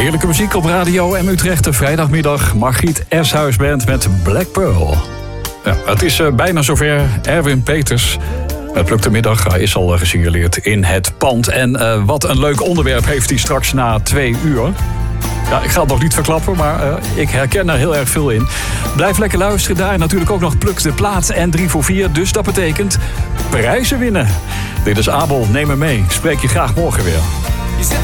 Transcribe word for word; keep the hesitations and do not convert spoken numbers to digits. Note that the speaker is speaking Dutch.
Heerlijke muziek op Radio M Utrecht. De vrijdagmiddag Margriet Eshuis Band met Black Pearl. Ja, het is uh, bijna zover. Erwin Peters met Pluk de Middag. Hij is al uh, gesignaleerd in het pand. En uh, wat een leuk onderwerp heeft hij straks na twee uur. Ja, ik ga het nog niet verklappen, maar uh, ik herken er heel erg veel in. Blijf lekker luisteren. Daar natuurlijk ook nog Pluk de Plaat en drie voor vier. Dus dat betekent prijzen winnen. Dit is Abel, neem me mee. Spreek je graag morgen weer.